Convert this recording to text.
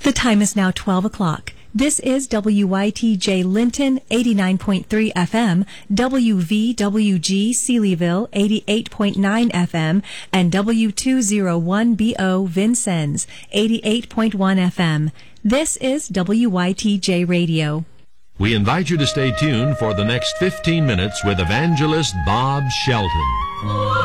The time is now 12 o'clock. This is WYTJ Linton 89.3 FM, WVWG Sealyville 88.9 FM, and W201BO Vincennes 88.1 FM. This is WYTJ Radio. We invite you to stay tuned for the next 15 minutes with evangelist Bob Shelton.